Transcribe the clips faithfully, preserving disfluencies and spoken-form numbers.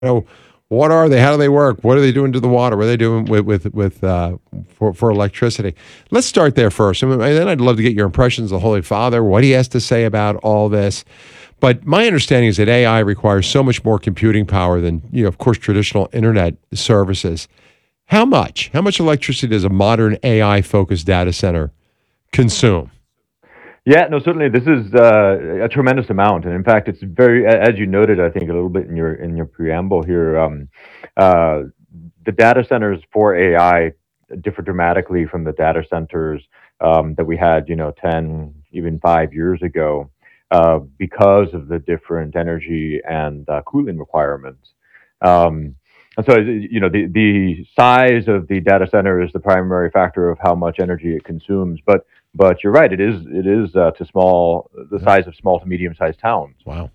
know, what are they? How do they work? What are they doing to the water? What are they doing with with with uh, for for electricity? Let's start there first, and then I'd love to get your impressions of the Holy Father, what he has to say about all this. But my understanding is that A I requires so much more computing power than, you know, of course, traditional internet services. How much? How much electricity does a modern A I focused data center consume? Yeah, no, certainly this is uh, a tremendous amount, and in fact, it's very, a- as you noted, I think a little bit in your in your preamble here. Um, uh, the data centers for A I differ dramatically from the data centers um, that we had, you know, ten, even five years ago, uh, because of the different energy and uh, cooling requirements. Um, and so, you know, the, the size of the data center is the primary factor of how much energy it consumes. But but you're right, it is it is uh, to small the Yeah. size of small to medium sized towns. Wow,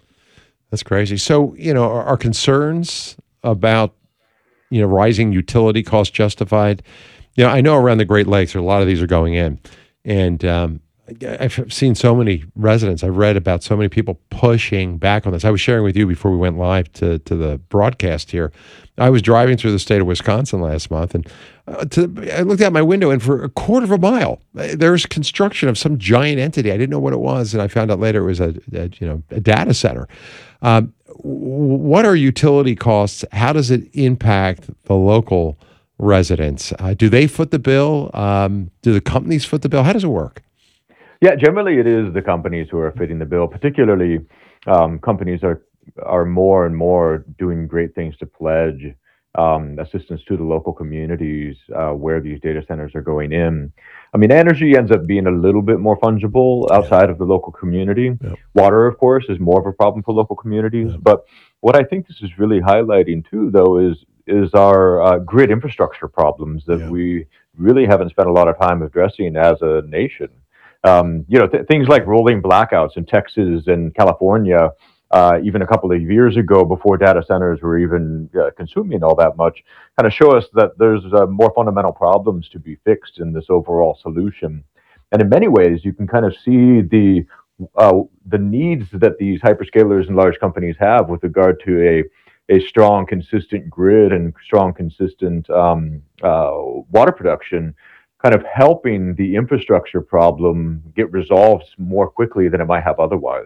that's crazy. So, you know, are, are concerns about, you know, rising utility costs justified? You know, I know around the Great Lakes, a lot of these are going in, and um, I've seen so many residents. I've read about so many people pushing back on this. I was sharing with you before we went live to to the broadcast here. I was driving through the state of Wisconsin last month, and uh, to, I looked out my window, and for a quarter of a mile, uh, there's construction of some giant entity. I didn't know what it was, and I found out later it was a, a you know a data center. Um, what are utility costs? How does it impact the local residents? Uh, do they foot the bill? Um, do the companies foot the bill? How does it work? Yeah, generally it is the companies who are fitting the bill. Particularly, um, companies are are more and more doing great things to pledge um, assistance to the local communities uh, where these data centers are going in. I mean, energy ends up being a little bit more fungible Yeah. outside of the local community. Yep. Water, of course, is more of a problem for local communities. Yep. But what I think this is really highlighting too, though, is is our uh, grid infrastructure problems that Yeah. we really haven't spent a lot of time addressing as a nation. Um, you know, th- things like rolling blackouts in Texas and California, uh, even a couple of years ago, before data centers were even uh, consuming all that much, kind of show us that there's uh, more fundamental problems to be fixed in this overall solution. And in many ways, you can kind of see the uh, the needs that these hyperscalers and large companies have with regard to a a strong, consistent grid and strong, consistent um, uh, water production, kind of helping the infrastructure problem get resolved more quickly than it might have otherwise.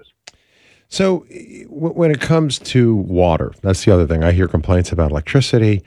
So, eh, w- when it comes to water, that's the other thing. I hear complaints about electricity.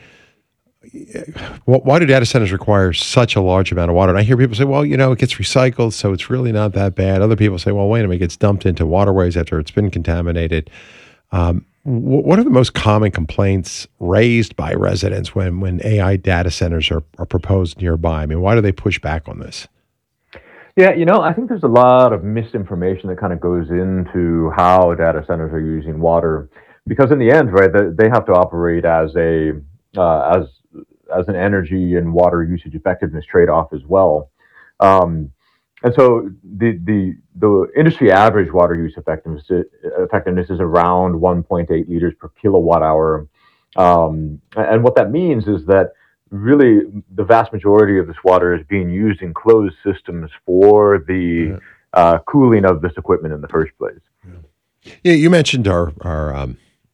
Wh- Why do data centers require such a large amount of water? And I hear people say, well, you know, it gets recycled, so it's really not that bad. Other people say, well, wait a minute, it gets dumped into waterways after it's been contaminated. Um, wh- what are the most common complaints raised by residents when, when A I data centers are, are proposed nearby? I mean, why do they push back on this? Yeah, you know, I think there's a lot of misinformation that kind of goes into how data centers are using water, because in the end, right, they, they have to operate as a uh, as as an energy and water usage effectiveness trade-off as well. Um, and so the the the industry average water use effectiveness effectiveness is around one point eight liters per kilowatt hour. Um, and what that means is that really the vast majority of this water is being used in closed systems for the Yeah. uh, cooling of this equipment in the first place. Yeah, you mentioned our our um,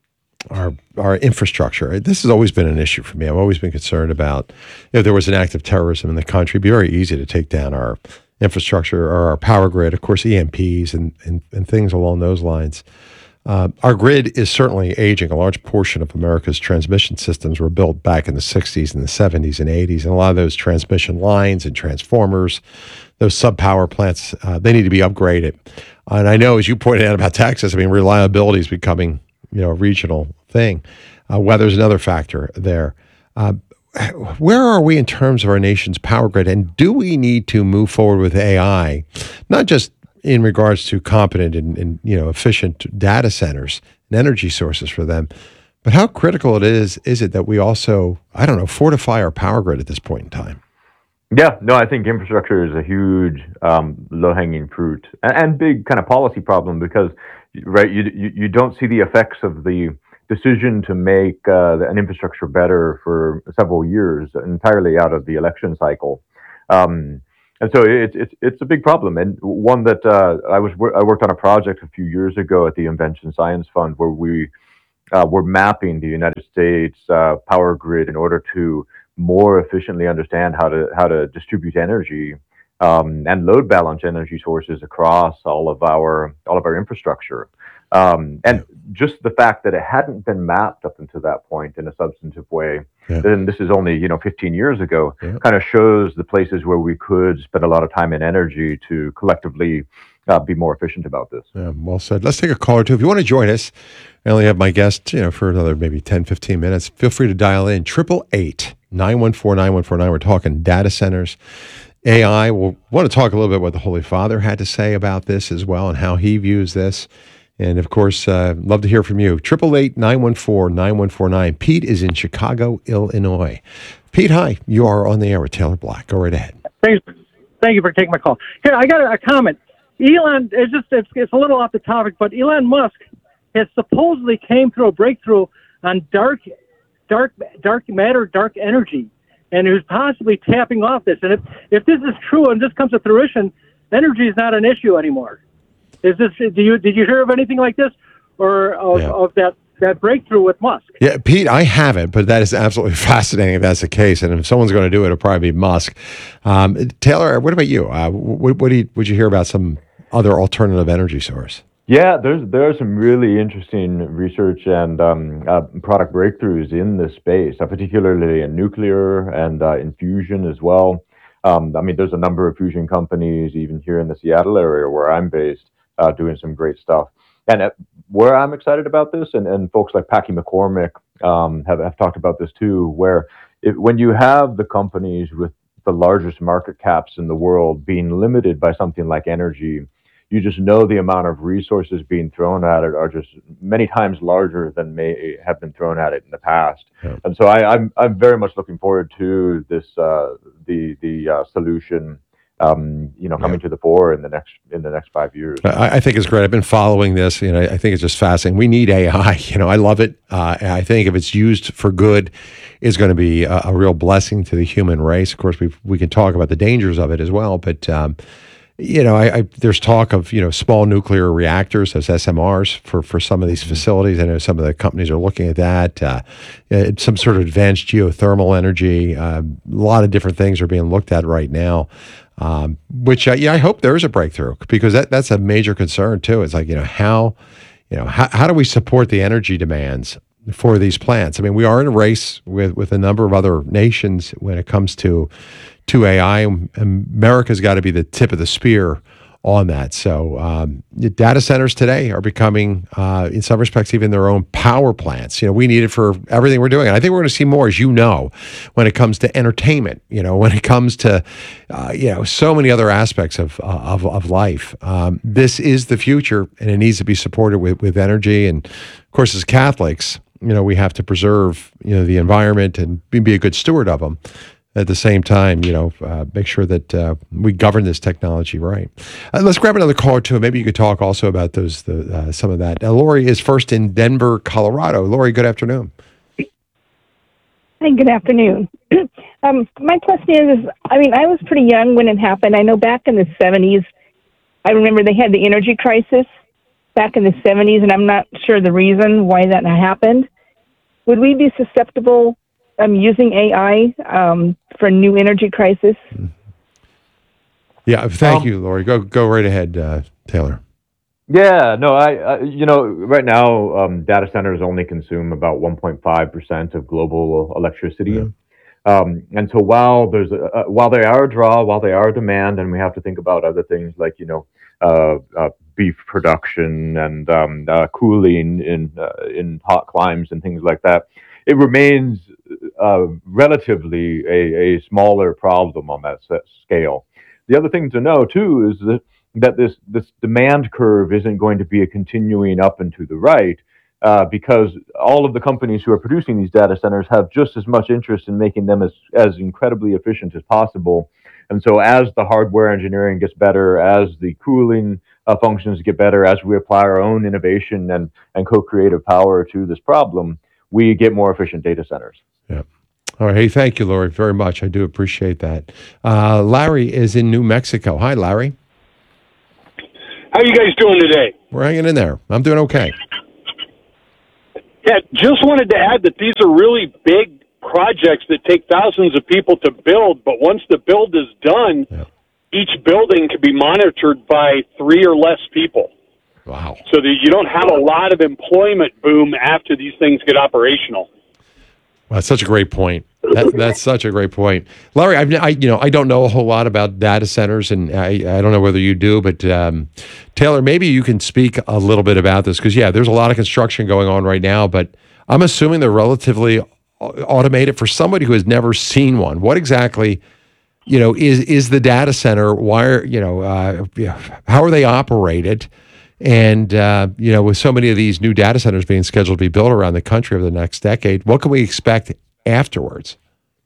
our our infrastructure. This has always been an issue for me. I've always been concerned about if there was an act of terrorism in the country, it'd be very easy to take down our infrastructure or our power grid, of course, E M Ps and and, and things along those lines. Uh, our grid is certainly aging. A large portion of America's transmission systems were built back in the sixties and the seventies and eighties. And a lot of those transmission lines and transformers, those sub power plants, uh, they need to be upgraded. And I know, as you pointed out about Texas, I mean, reliability is becoming, you know, a regional thing. Uh, weather's another factor there. Uh, where are we in terms of our nation's power grid? And do we need to move forward with A I, not just in regards to competent and, and you know efficient data centers and energy sources for them, but how critical it is is it that we also, I don't know, fortify our power grid at this point in time? Yeah, no, I think infrastructure is a huge um, low-hanging fruit and, and big kind of policy problem because, right, you, you you don't see the effects of the decision to make uh, an infrastructure better for several years entirely out of the election cycle. Um, and so it's it's it's a big problem, and one that uh, I was wor- I worked on a project a few years ago at the Invention Science Fund where we uh, we're mapping the United States uh, power grid in order to more efficiently understand how to how to distribute energy um, and load balance energy sources across all of our all of our infrastructure. Um, Yeah. and just the fact that it hadn't been mapped up until that point in a substantive way, Yeah. then this is only you know fifteen years ago, Yeah. kind of shows the places where we could spend a lot of time and energy to collectively uh, be more efficient about this. Yeah, well said. Let's take a call or two. If you want to join us, I only have my guest, you know, for another maybe ten, fifteen minutes. Feel free to dial in triple eight, nine one four, nine one four nine. We're talking data centers, A I. We'll want to talk a little bit what the Holy Father had to say about this as well and how he views this. And of course, uh, love to hear from you. triple eight, nine one four, nine one four nine. Pete is in Chicago, Illinois. Pete, hi. You are on the air with Taylor Black. Go right ahead. Thanks. Thank you for taking my call. Here, I got a, a comment. Elon, it's just it's, it's a little off the topic, but Elon Musk has supposedly came through a breakthrough on dark, dark, dark matter, dark energy, and who's possibly tapping off this. And if if this is true and this comes to fruition, energy is not an issue anymore. Is this? Do you did you hear of anything like this, or of, Yeah. of that that breakthrough with Musk? Yeah, Pete, I haven't, but that is absolutely fascinating if that's the case. And if someone's going to do it, it'll probably be Musk. Um, Taylor, what about you? Uh, what, what do you, would you hear about some other alternative energy source? Yeah, there's there are some really interesting research and um, uh, product breakthroughs in this space, uh, particularly in nuclear and uh, in fusion as well. Um, I mean, there's a number of fusion companies, even here in the Seattle area where I'm based, uh, doing some great stuff. And uh, where I'm excited about this, and, and folks like Packy McCormick um, have, have talked about this too, where it, when you have the companies with the largest market caps in the world being limited by something like energy, you just know the amount of resources being thrown at it are just many times larger than may have been thrown at it in the past. Yeah. And so I, I'm I'm very much looking forward to this uh, the the uh, solution um, you know coming Yeah. to the fore in the next in the next five years. I, I think it's great. I've been following this. You know, I think it's just fascinating. We need A I. You know, I love it. Uh, and I think if it's used for good, it's going to be a, a real blessing to the human race. Of course, we we can talk about the dangers of it as well. But um, you know, I, I there's talk of you know small nuclear reactors as S M Rs for for some of these facilities. I know some of the companies are looking at that. Uh, uh, some sort of advanced geothermal energy. Uh, a lot of different things are being looked at right now. Um, which uh, yeah, I hope there is a breakthrough because that that's a major concern too. It's like you know how you know how how do we support the energy demands for these plants? I mean, we are in a race with with a number of other nations when it comes to to A I. America's got to be the tip of the spear on that. So um, data centers today are becoming, uh, in some respects, even their own power plants. You know, we need it for everything we're doing. And I think we're going to see more, as you know, when it comes to entertainment, you know, when it comes to, uh, you know, so many other aspects of, uh, of, of life. Um, this is the future, and it needs to be supported with, with energy. And, of course, as Catholics, you know, we have to preserve, you know, the environment and be, be a good steward of them. At the same time, you know, uh, make sure that uh, we govern this technology right. Uh, let's grab another call or two. Maybe you could talk also about those, the, uh, some of that. Uh, Lori is first in Denver, Colorado. Lori, good afternoon. Hi, good afternoon. um, my question is, I mean, I was pretty young when it happened. I know back in the seventies, I remember they had the energy crisis back in the seventies, and I'm not sure the reason why that happened. Would we be susceptible um, using A I um, for new energy crisis? Yeah, thank Um, you, Lori. Go go right ahead, uh, Taylor. Yeah, no, I, I you know, right now, um, data centers only consume about one point five percent of global electricity. Yeah. Um, and so while there's a, uh, while they are a draw, while they are a demand, and we have to think about other things like, you know, uh, uh, beef production and um, uh, cooling in uh, in hot climes and things like that, it remains uh, relatively a, a smaller problem on that s- scale. The other thing to know too is that that this this demand curve isn't going to be a continuing up and to the right, uh, because all of the companies who are producing these data centers have just as much interest in making them as as incredibly efficient as possible. And so, as the hardware engineering gets better, as the cooling uh, functions get better, as we apply our own innovation and and co-creative power to this problem, we get more efficient data centers. Yeah. All right. Hey, thank you, Lori, very much. I do appreciate that. Uh, Larry is in New Mexico. Hi, Larry. How you guys doing today? We're hanging in there. I'm doing okay. Yeah, just wanted to add that these are really big projects that take thousands of people to build, but once the build is done, Yeah. each building can be monitored by three or less people. Wow. So that you don't have a lot of employment boom after these things get operational. Well, that's such a great point. That, that's such a great point, Larry. I've, I, you know, I don't know a whole lot about data centers, and I, I don't know whether you do, but um, Taylor, maybe you can speak a little bit about this because, yeah, there's a lot of construction going on right now, but I'm assuming they're relatively automated. For somebody who has never seen one, what exactly, you know, is is the data center? Why are you know, uh, how are they operated? And, uh, you know, with so many of these new data centers being scheduled to be built around the country over the next decade, what can we expect afterwards?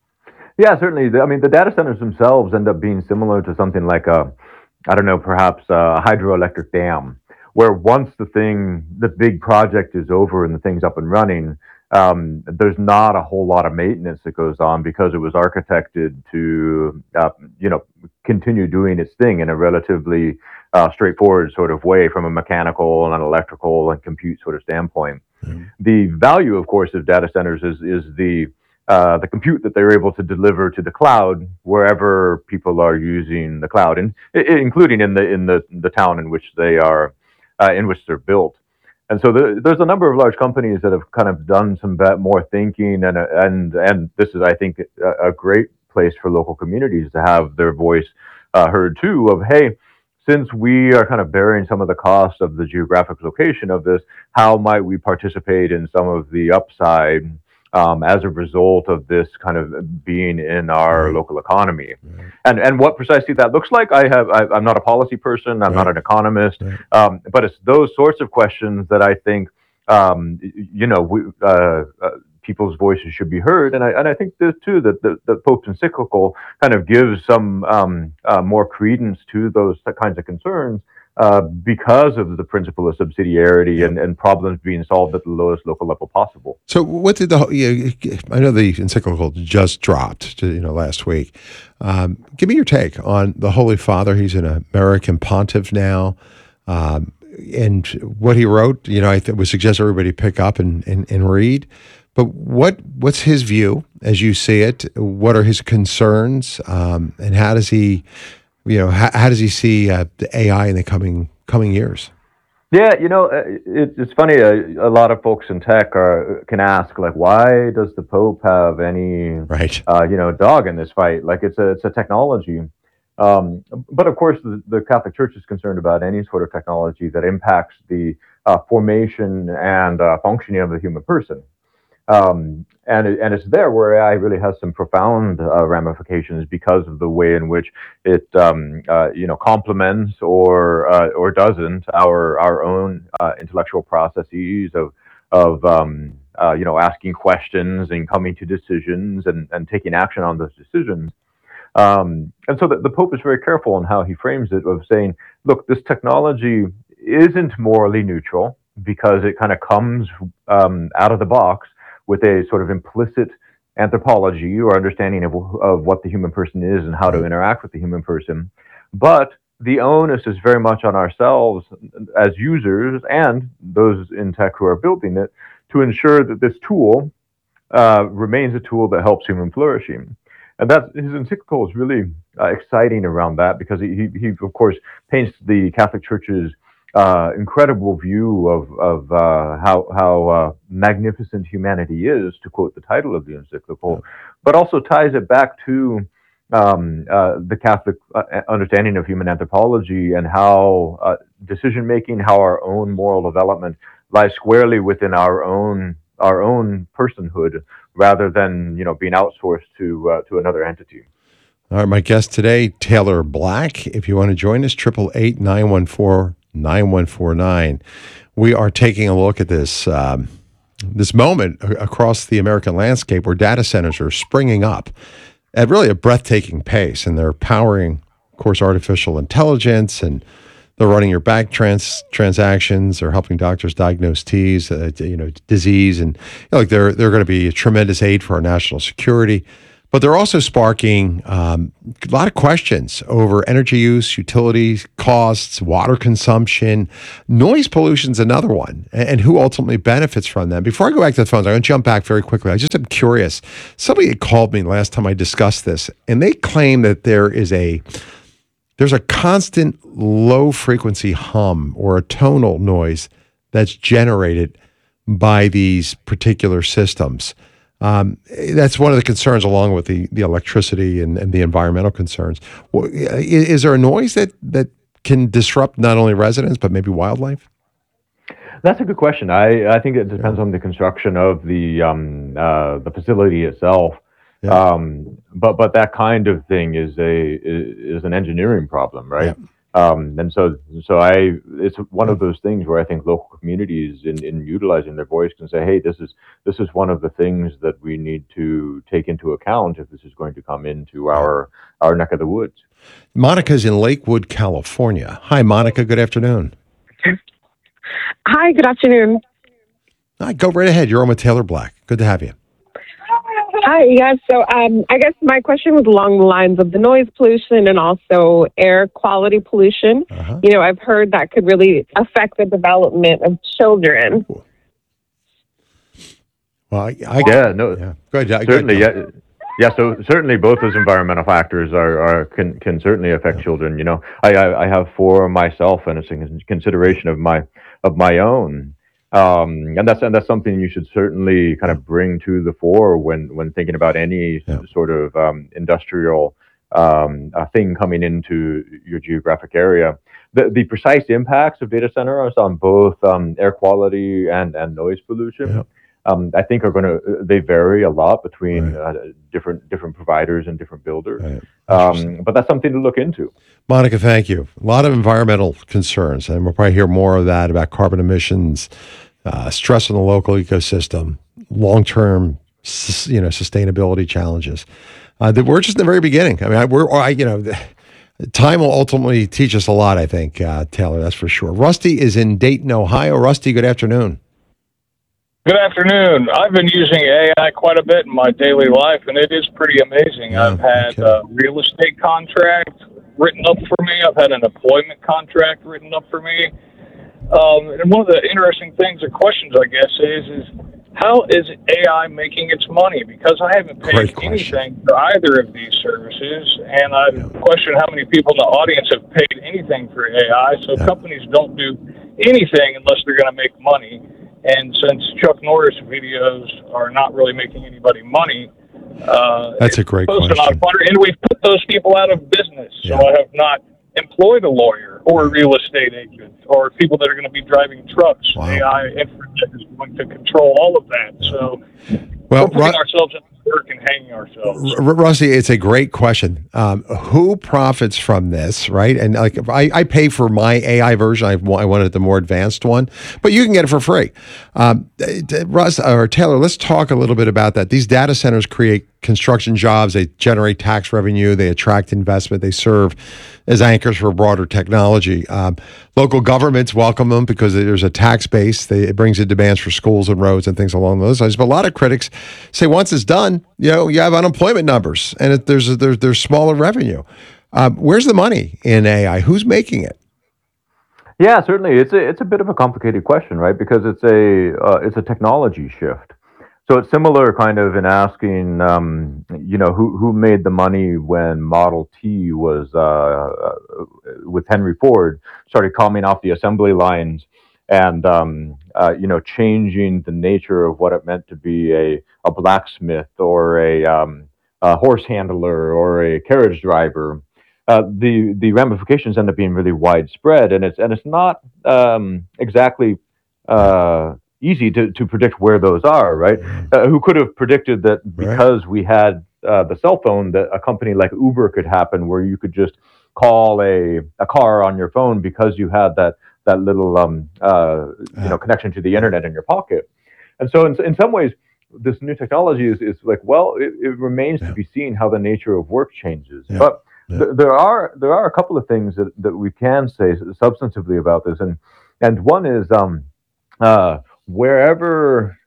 Yeah, certainly. The- I mean, the data centers themselves end up being similar to something like a, I don't know, perhaps a hydroelectric dam, where once the thing, the big project is over and the thing's up and running, um, there's not a whole lot of maintenance that goes on because it was architected to, uh, you know, continue doing its thing in a relatively uh, straightforward sort of way from a mechanical and an electrical and compute sort of standpoint. Mm-hmm. The value, of course, of data centers is is the uh, the compute that they're able to deliver to the cloud wherever people are using the cloud, and i- including in the in the the town in which they are uh, in which they're built. And so the, there's a number of large companies that have kind of done some bet more thinking, and and and this is, I think, a, a great place for local communities to have their voice uh, heard too. Of hey, since we are kind of bearing some of the cost of the geographic location of this, how might we participate in some of the upside um, as a result of this kind of being in our Right. local economy? Right. And and what precisely that looks like, I have I, I'm not a policy person, I'm not Right. an economist, Right. um, but it's those sorts of questions that I think um, y- you know we, uh, uh, people's voices should be heard. And I and I think this too that the, the Pope's encyclical kind of gives some um, uh, more credence to those kinds of concerns uh, because of the principle of subsidiarity Yep. and, and problems being solved at the lowest local level possible. So, what did the? You know, I know the encyclical just dropped, to, you know, last week. Um, give me your take on the Holy Father. He's an American pontiff now, um, and what he wrote. You know, I th- would suggest everybody pick up and, and, and read. But what what's his view as you see it? What are his concerns, um, and how does he, you know, how, how does he see uh, the A I in the coming coming years? Yeah, you know, uh, it, it's funny. Uh, a lot of folks in tech are can ask, like, why does the Pope have any, Right. uh, you know, dog in this fight? Like, it's a it's a technology. Um, but of course, the, the Catholic Church is concerned about any sort of technology that impacts the uh, formation and uh, functioning of the human person. Um, and it, and it's there where A I really has some profound uh, ramifications because of the way in which it um, uh, you know complements or uh, or doesn't our our own uh, intellectual processes of of um, uh, you know asking questions and coming to decisions and, and taking action on those decisions. Um, and so the, the Pope is very careful in how he frames it, of saying, look, this technology isn't morally neutral because it kind of comes um, out of the box with a sort of implicit anthropology or understanding of, of what the human person is and how to interact with the human person. But the onus is very much on ourselves as users and those in tech who are building it to ensure that this tool uh, remains a tool that helps human flourishing. And that his encyclical is really uh, exciting around that because he, he, he, of course, paints the Catholic Church's uh, incredible view of, of uh, how, how uh, magnificent humanity is, to quote the title of the encyclical, but also ties it back to um, uh, the Catholic uh, understanding of human anthropology and how uh, decision making, how our own moral development lies squarely within our own our own personhood, rather than you know being outsourced to uh, to another entity. All right, my guest today, Taylor Black. If you want to join us, triple eight nine one four nine one four nine. We are taking a look at this um, this moment a- across the American landscape where data centers are springing up at really a breathtaking pace, and they're powering, of course, artificial intelligence, and they're running your bank trans transactions. They're helping doctors diagnose T's, uh, you know, disease, and you know, like they're they're going to be a tremendous aid for our national security. but they're also sparking um, a lot of questions over energy use, utilities, costs, water consumption. Noise pollution is another one, and, and who ultimately benefits from them. Before I go back to the phones, I'm going to jump back very quickly. I just am curious. Somebody had called me last time I discussed this, and they claim that there is a there's a constant low frequency hum or a tonal noise that's generated by these particular systems. Um, that's one of the concerns, along with the, the electricity and, and the environmental concerns. Well, is, is there a noise that, that can disrupt not only residents, but maybe wildlife? That's a good question. I, I think it depends on the construction of the um, uh, the facility itself. Yeah. Um, but but that kind of thing is a is, is an engineering problem, right? Yeah. Um, and so so I it's one of those things where I think local communities in, in utilizing their voice can say, hey, this is this is one of the things that we need to take into account if this is going to come into our our neck of the woods. Monica's in Lakewood, California. Hi, Monica. Good afternoon. Hi, good afternoon. Hi, go right ahead. You're on with Taylor Black. Good to have you. Hi, yes. So um, I guess my question was along the lines of the noise pollution and also air quality pollution. Uh-huh. You know, I've heard that could really affect the development of children. Well, I, I Yeah, no, yeah. Go ahead. certainly, go ahead. yeah. Yeah, so certainly both those environmental factors are, are can can certainly affect children. You know, I, I I have four myself, and it's a consideration of my of my own. Um, and that's and that's something you should certainly kind of bring to the fore when when thinking about any Yeah. sort of um, industrial um, uh, thing coming into your geographic area. The the precise impacts of data centers on both um, air quality and and noise pollution. Yeah. Um, I think are going to they vary a lot between Right. uh, different different providers and different builders. Right. Um, but that's something to look into. Monica, thank you. A lot of environmental concerns, and we'll probably hear more of that about carbon emissions, uh, stress on the local ecosystem, long-term, sus- you know, sustainability challenges. Uh, that we're just in the very beginning. I mean, I, we're, I, you know, the, time will ultimately teach us a lot. I think, uh, Taylor, that's for sure. Rusty is in Dayton, Ohio. Rusty, good afternoon. Good afternoon. I've been using A I quite a bit in my daily life, and it is pretty amazing. Yeah, I've had okay. a real estate contract written up for me. I've had an employment contract written up for me. Um, and one of the interesting things or questions, I guess, is, is how is A I making its money? Because I haven't paid Great question. anything for either of these services, and I Yeah. question how many people in the audience have paid anything for A I. So Yeah. companies don't do anything unless they're going to make money. And since Chuck Norris videos are not really making anybody money, uh, That's a great posted question. on Flutter, and we've put those people out of business. So Yeah. I have not employed a lawyer or a real estate agent or people that are going to be driving trucks. Wow. A I infrastructure is going to control all of that. So Well, we're putting Ru- ourselves in work and hanging ourselves. R- Rusty, it's a great question. Um, who profits from this, right? And like, if I, I pay for my A I version. I, wa- I wanted the more advanced one, but you can get it for free. Um, d- d- Russ or Taylor, let's talk a little bit about that. These data centers create construction jobs. They generate tax revenue. They attract investment. They serve as anchors for broader technology. Um, local governments welcome them because there's a tax base. They, it brings in demands for schools and roads and things along those lines. But a lot of critics say once it's done, you know, you have unemployment numbers and it, there's, a, there's there's smaller revenue. Um, where's the money in A I? Who's making it? Yeah, certainly. It's a it's a bit of a complicated question, right? Because it's a uh, it's a technology shift. So it's similar, kind of, in asking, um, you know, who who made the money when Model T was uh, uh, with Henry Ford started coming off the assembly lines and um, uh, you know, changing the nature of what it meant to be a a blacksmith or a, um, a horse handler or a carriage driver. Uh, the the ramifications end up being really widespread, and it's and it's not um, exactly uh, easy to, to predict where those are. Right? Uh, who could have predicted that because we had uh, the cell phone, that a company like Uber could happen, where you could just call a a car on your phone because you had that that little um, uh, you know, connection to the internet in your pocket. And so, in in some ways, this new technology is, is like, well, it, it remains Yeah. to be seen how the nature of work changes. Yeah. But Yeah. th- there are there are a couple of things that, that we can say substantively about this, and and one is um, uh, wherever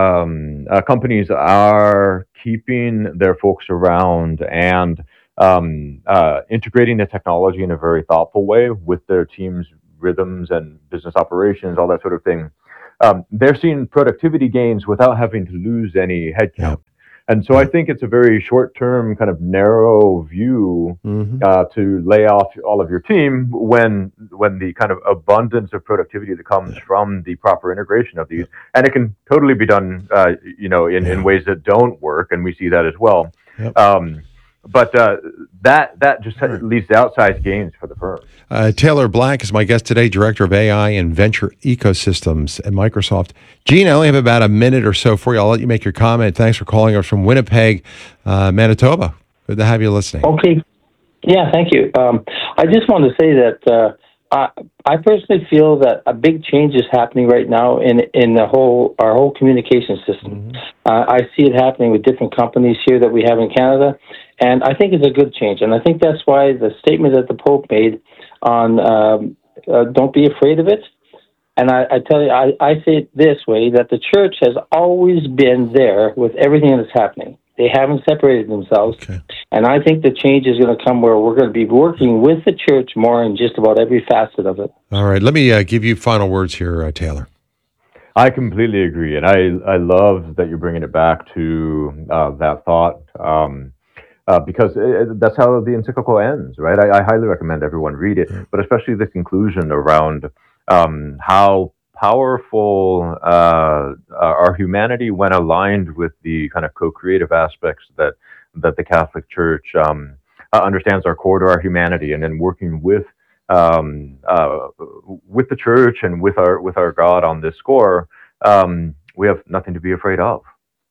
um, uh, companies are keeping their folks around and um, uh, integrating the technology in a very thoughtful way with their team's rhythms and business operations, all that sort of thing, um, they're seeing productivity gains without having to lose any headcount. Yep. And so I think it's a very short-term, kind of narrow view Mm-hmm. uh, to lay off all of your team when when the kind of abundance of productivity that comes from the proper integration of these, and it can totally be done, uh, you know, in, Yeah. in ways that don't work, and we see that as well. Yep. Um, but uh, that that just Right. leads to outsized gains for the firm. Uh, Taylor Black is my guest today, Director of A I and Venture Ecosystems at Microsoft. Gene, I only have about a minute or so for you. I'll let you make your comment. Thanks for calling us from Winnipeg, uh, Manitoba. Good to have you listening. Okay. Yeah, thank you. Um, I just want to say that uh, I, I personally feel that a big change is happening right now in in the whole our whole communication system. Mm-hmm. Uh, I see it happening with different companies here that we have in Canada, and I think it's a good change. And I think that's why the statement that the Pope made on um, uh, "Don't be afraid of it." And I, I tell you, I, I say it this way: that the church has always been there with everything that's happening. They haven't separated themselves. Okay. And I think the change is going to come where we're going to be working with the church more in just about every facet of it. All right. Let me uh, give you final words here, uh, Taylor. I completely agree, and I I love that you're bringing it back to uh, that thought. Um, Uh, because it, that's how the encyclical ends, right? I, I highly recommend everyone read it, but especially the conclusion around um, how powerful uh, our humanity, when aligned with the kind of co-creative aspects that that the Catholic Church um, uh, understands are core to our humanity, and then working with um, uh, with the Church and with our with our God on this score, um, we have nothing to be afraid of.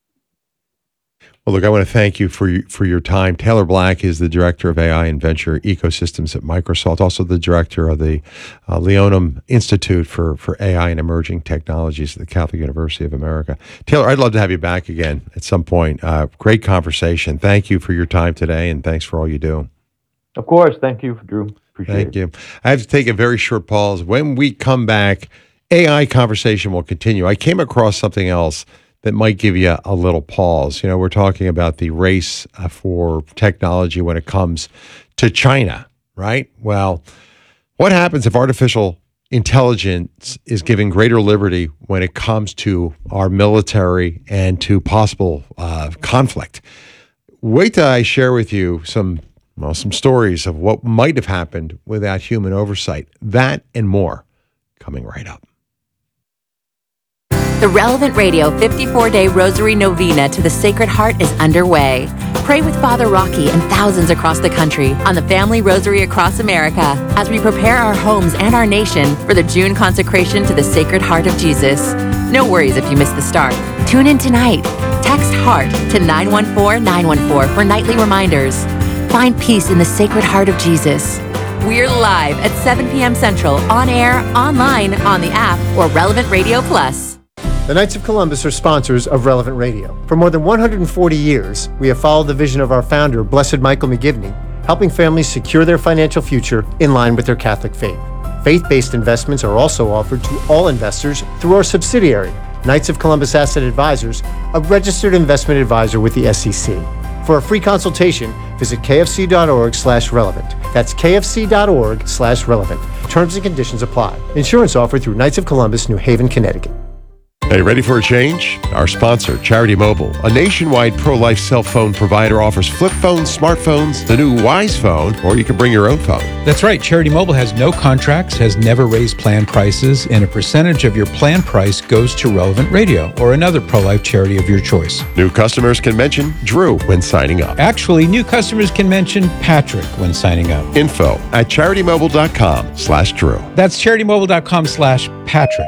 Well, look, I want to thank you for you, for your time. Taylor Black is the Director of A I and Venture Ecosystems at Microsoft, also the Director of the uh, Leonum Institute for, for A I and Emerging Technologies at the Catholic University of America. Taylor, I'd love to have you back again at some point. Uh, great conversation. Thank you for your time today, and thanks for all you do. Of course. Thank you, Drew. Appreciate Thank it. you. I have to take a very short pause. When we come back, A I conversation will continue. I came across something else that might give you a little pause. You know, we're talking about the race uh, for technology when it comes to China, right? Well, what happens if artificial intelligence is given greater liberty when it comes to our military and to possible uh, conflict? Wait till I share with you some, well, some stories of what might have happened without human oversight. That and more coming right up. The Relevant Radio fifty-four day Rosary Novena to the Sacred Heart is underway. Pray with Father Rocky and thousands across the country on the Family Rosary across America as we prepare our homes and our nation for the June consecration to the Sacred Heart of Jesus. No worries if you missed the start. Tune in tonight. Text HEART to nine one four nine one four for nightly reminders. Find peace in the Sacred Heart of Jesus. We're live at seven p.m. Central, on air, online, on the app, or Relevant Radio Plus. The Knights of Columbus are sponsors of Relevant Radio. For more than one hundred forty years, we have followed the vision of our founder, Blessed Michael McGivney, helping families secure their financial future in line with their Catholic faith. Faith-based investments are also offered to all investors through our subsidiary, Knights of Columbus Asset Advisors, a registered investment advisor with the S E C. For a free consultation, visit kfc.org slash relevant. That's kfc.org slash relevant. Terms and conditions apply. Insurance offered through Knights of Columbus, New Haven, Connecticut. Hey, ready for a change? Our sponsor, Charity Mobile, a nationwide pro-life cell phone provider, offers flip phones, smartphones, the new Wise phone, or you can bring your own phone. That's right. Charity Mobile has no contracts, has never raised plan prices, and a percentage of your plan price goes to Relevant Radio or another pro-life charity of your choice. New customers can mention Drew when signing up. Actually, new customers can mention Patrick when signing up. Info at charitymobile.com slash Drew. That's charitymobile.com slash Patrick.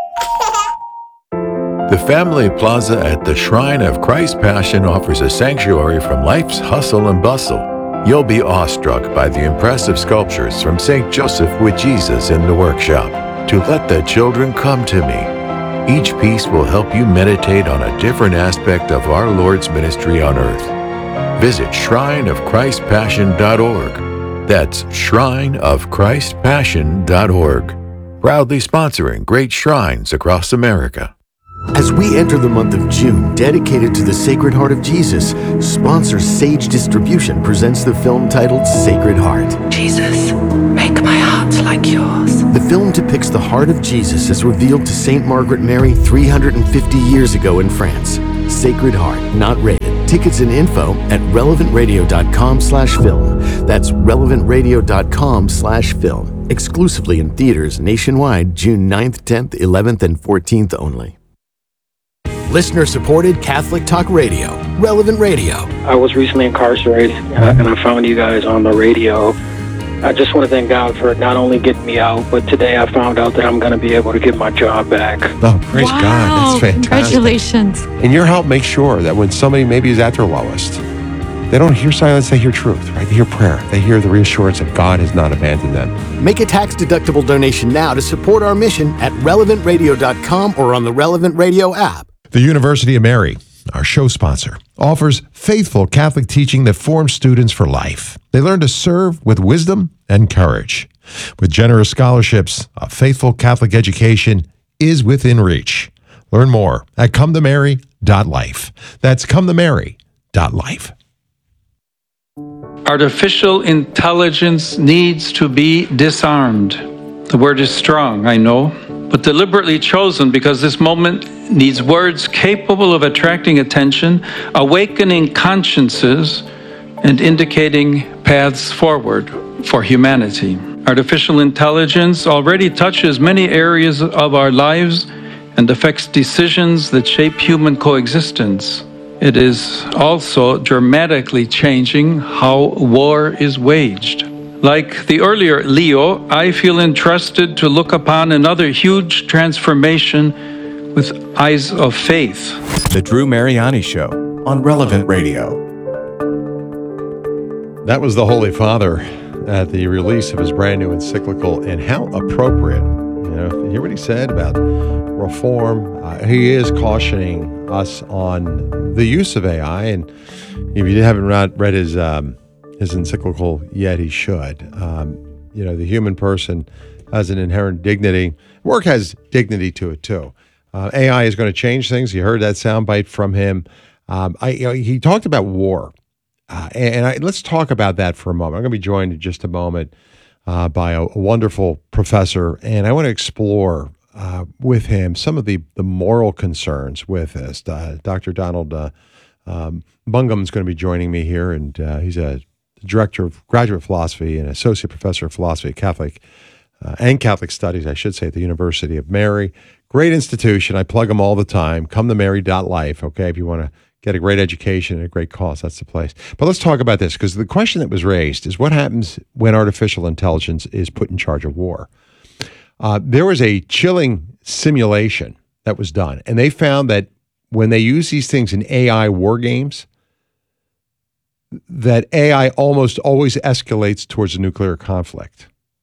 The Family Plaza at the Shrine of Christ Passion offers a sanctuary from life's hustle and bustle. You'll be awestruck by the impressive sculptures from Saint Joseph with Jesus in the workshop, To Let the Children Come to Me. Each piece will help you meditate on a different aspect of our Lord's ministry on earth. Visit shrine of christ passion dot org. That's shrine of christ passion dot org. Proudly sponsoring great shrines across America. As we enter the month of June, dedicated to the Sacred Heart of Jesus, sponsor Sage Distribution presents the film titled Sacred Heart. Jesus, make my heart like yours. The film depicts the heart of Jesus as revealed to Saint Margaret Mary three hundred fifty years ago in France. Sacred Heart, not rated. Tickets and info at relevantradio.com slash film. That's relevantradio.com slash film. Exclusively in theaters nationwide, June ninth, tenth, eleventh, and fourteenth only. Listener-supported Catholic Talk Radio, Relevant Radio. I was recently incarcerated, uh, and I found you guys on the radio. I just want to thank God for not only getting me out, but today I found out that I'm going to be able to get my job back. Oh, praise wow. God. That's fantastic. Congratulations. And your help makes sure that when somebody maybe is at their lowest, they don't hear silence, they hear truth, right? They hear prayer. They hear the reassurance that God has not abandoned them. Make a tax-deductible donation now to support our mission at relevant radio dot com or on the Relevant Radio app. The University of Mary, our show sponsor, offers faithful Catholic teaching that forms students for life. They learn to serve with wisdom and courage. With generous scholarships, a faithful Catholic education is within reach. Learn more at come to mary dot life. That's come to mary dot life. Artificial intelligence needs to be disarmed. The word is strong, I know, but deliberately chosen because this moment needs words capable of attracting attention, awakening consciences, and indicating paths forward for humanity. Artificial intelligence already touches many areas of our lives and affects decisions that shape human coexistence. It is also dramatically changing how war is waged. Like the earlier Leo, I feel entrusted to look upon another huge transformation with eyes of faith. The Drew Mariani Show on Relevant Radio. That was the Holy Father at the release of his brand new encyclical, and how appropriate. You know, you hear what he said about reform. Uh, he is cautioning us on the use of A I, and if you haven't read, read his um, his encyclical yet, he should. Um, you know, the human person has an inherent dignity. Work has dignity to it too. Uh, A I is going to change things. You heard that soundbite from him. Um, I, you know, he talked about war, uh, and, and I, let's talk about that for a moment. I'm going to be joined in just a moment uh, by a, a wonderful professor, and I want to explore uh, with him some of the, the moral concerns with this. Uh, Doctor Donald uh, um, Bungum is going to be joining me here, and uh, he's a director of graduate philosophy and associate professor of philosophy at Catholic uh, and Catholic Studies, I should say, at the University of Mary. Great institution. I plug them all the time. come to mary dot life, okay? If you want to get a great education at a great cost, that's the place. But let's talk about this, because the question that was raised is what happens when artificial intelligence is put in charge of war? Uh, there was a chilling simulation that was done, and they found that when they use these things in A I war games, that A I almost always escalates towards a nuclear conflict.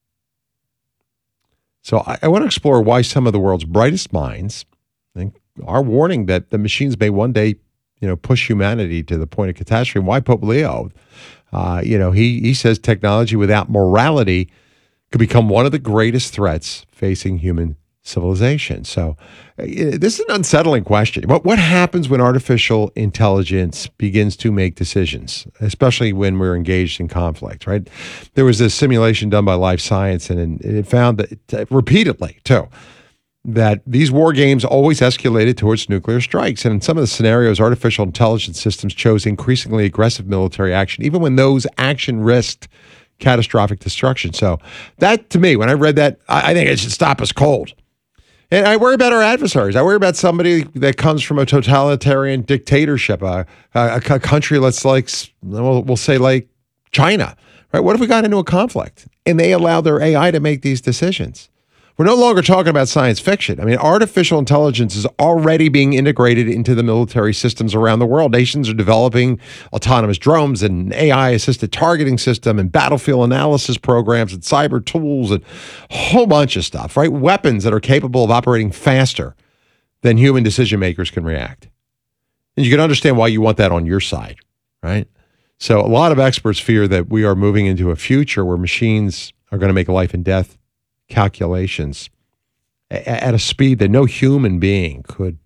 So I, I want to explore why some of the world's brightest minds are warning that the machines may one day, you know, push humanity to the point of catastrophe. And why Pope Leo? Uh, you know, he he says technology without morality could become one of the greatest threats facing human civilization. So uh, this is an unsettling question. What what happens when artificial intelligence begins to make decisions, especially when we're engaged in conflict, right? There was this simulation done by Life Science, and it found that uh, repeatedly, too, that these war games always escalated towards nuclear strikes. And in some of the scenarios, artificial intelligence systems chose increasingly aggressive military action, even when those action risked catastrophic destruction. So that, to me, when I read that, I, I think it should stop us cold. And I worry about our adversaries. I worry about somebody that comes from a totalitarian dictatorship, a, a, a country that's like, we'll, we'll say like China, right? What if we got into a conflict and they allow their A I to make these decisions? We're no longer talking about science fiction. I mean, artificial intelligence is already being integrated into the military systems around the world. Nations are developing autonomous drones and A I-assisted targeting system and battlefield analysis programs and cyber tools and a whole bunch of stuff, right? Weapons that are capable of operating faster than human decision makers can react. And you can understand why you want that on your side, right? So a lot of experts fear that we are moving into a future where machines are going to make life and death calculations at a speed that no human being could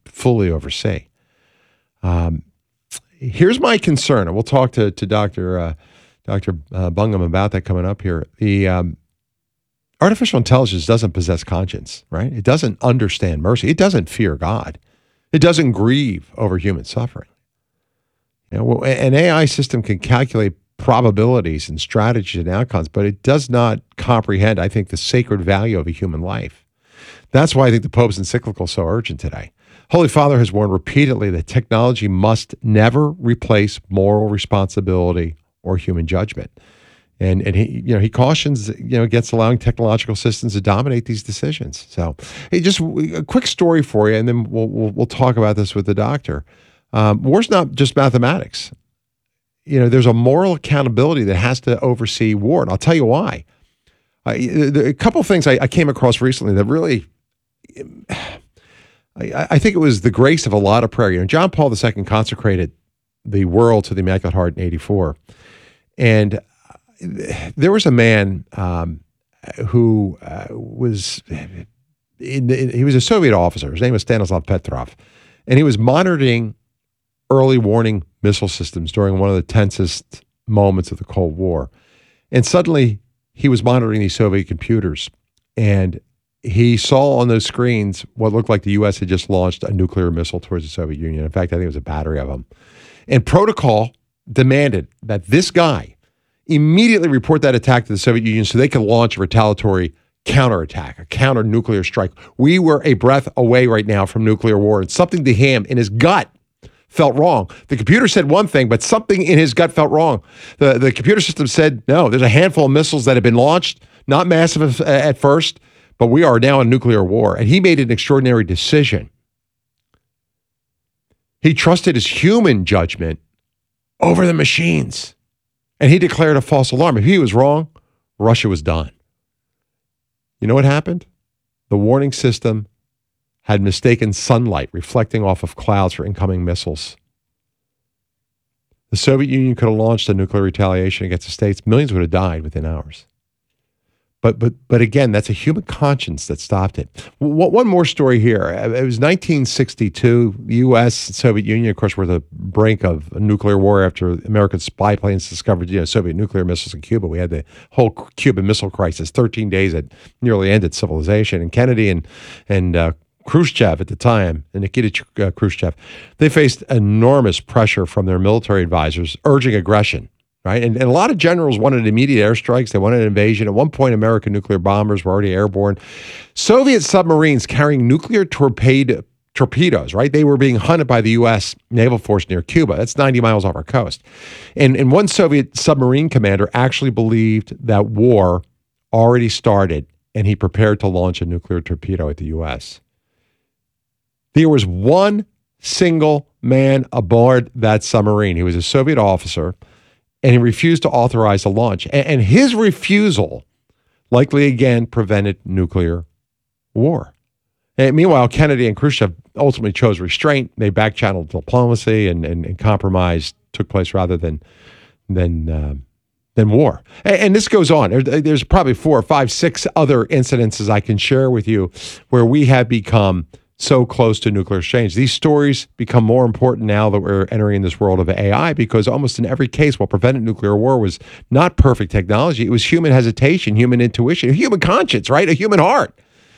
fully oversee. Um, here's my concern, and we'll talk to to Doctor Uh, Doctor Uh, Bungum about that coming up here. The um, artificial intelligence doesn't possess conscience, right? It doesn't understand mercy. It doesn't fear God. It doesn't grieve over human suffering. You know, an A I system can calculate probabilities and strategies and outcomes, but it does not comprehend, I think, the sacred value of a human life. That's why I think the Pope's encyclical is so urgent today. Holy Father has warned repeatedly that technology must never replace moral responsibility or human judgment. And and he you know he cautions you know against allowing technological systems to dominate these decisions. So, hey, just a quick story for you, and then we'll we'll, we'll talk about this with the doctor. Um, war's not just mathematics. You know, there's a moral accountability that has to oversee war, and I'll tell you why. Uh, a couple of things I, I came across recently that really, I, I think it was the grace of a lot of prayer. You know, John Paul the Second consecrated the world to the Immaculate Heart in eighty-four, and there was a man um, who uh, was in, in, he was a Soviet officer. His name was Stanislav Petrov, and he was monitoring early warning missile systems during one of the tensest moments of the Cold War. And suddenly he was monitoring these Soviet computers, and he saw on those screens what looked like the U S had just launched a nuclear missile towards the Soviet Union. In fact, I think it was a battery of them. And protocol demanded that this guy immediately report that attack to the Soviet Union so they could launch a retaliatory counterattack, a counter-nuclear strike. We were a breath away right now from nuclear war, and something to him in his gut felt wrong. The computer said one thing, but something in his gut felt wrong. The, the computer system said, no, there's a handful of missiles that have been launched, not massive at first, but we are now in nuclear war. And he made an extraordinary decision. He trusted his human judgment over the machines. And he declared a false alarm. If he was wrong, Russia was done. You know what happened? The warning system had mistaken sunlight reflecting off of clouds for incoming missiles. The Soviet Union could have launched a nuclear retaliation against the states. Millions would have died within hours. But but but again, that's a human conscience that stopped it. W- one more story here. It was nineteen sixty-two. The U S and Soviet Union, of course, were the brink of a nuclear war after American spy planes discovered you know, Soviet nuclear missiles in Cuba. We had the whole Cuban Missile Crisis. thirteen days that nearly ended civilization. And Kennedy and and uh, Khrushchev at the time, and Nikita uh, Khrushchev, they faced enormous pressure from their military advisors urging aggression. Right. And, and a lot of generals wanted immediate airstrikes. They wanted an invasion. At one point, American nuclear bombers were already airborne. Soviet submarines carrying nuclear torpedo, torpedoes, right? They were being hunted by the U S naval force near Cuba. That's ninety miles off our coast. And, and one Soviet submarine commander actually believed that war already started, and he prepared to launch a nuclear torpedo at the U S. There was one single man aboard that submarine. He was a Soviet officer, and he refused to authorize the launch. And his refusal likely again prevented nuclear war. And meanwhile, Kennedy and Khrushchev ultimately chose restraint. They back-channeled diplomacy, and, and, and compromise took place rather than than uh, than war. And, and this goes on. There, there's probably four or five, six other incidences I can share with you where we have become so close to nuclear exchange. These stories become more important now that we're entering this world of A I, because almost in every case, what prevented nuclear war was not perfect technology. It was human hesitation, human intuition, human conscience, right? A human heart.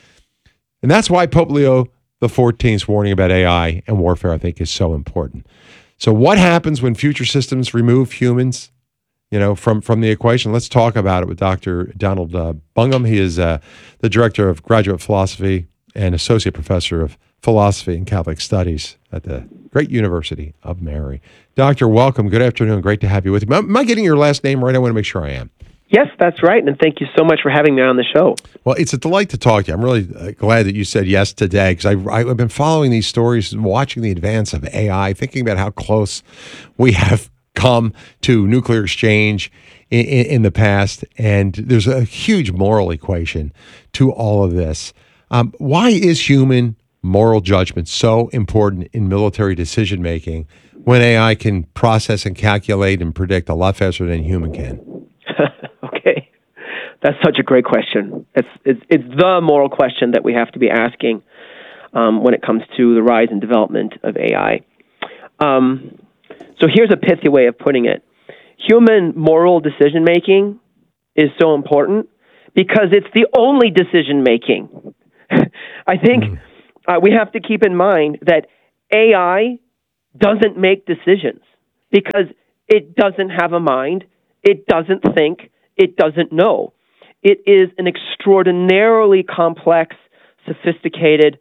And that's why Pope Leo the fourteenth's warning about A I and warfare, I think, is so important. So what happens when future systems remove humans, you know, from, from the equation? Let's talk about it with Doctor Donald uh, Bungum. He is uh, the director of graduate philosophy and associate professor of philosophy and Catholic studies at the great University of Mary. Doctor, welcome. Good afternoon. Great to have you with me. Am I getting your last name right? I want to make sure I am. Yes, that's right. And thank you so much for having me on the show. Well, it's a delight to talk to you. I'm really uh, glad that you said yes today, because I've been following these stories, watching the advance of A I, thinking about how close we have come to nuclear exchange in, in, in the past. And there's a huge moral equation to all of this. Um, why is human moral judgment so important in military decision making when A I can process and calculate and predict a lot faster than human can? Okay, that's such a great question. It's, it's it's the moral question that we have to be asking. um, when it comes to the rise and development of A I. Um, so here's a pithy way of putting it. Human moral decision-making is so important because it's the only decision-making. I think mm. uh, we have to keep in mind that A I doesn't make decisions because it doesn't have a mind, it doesn't think, it doesn't know. It is an extraordinarily complex, sophisticated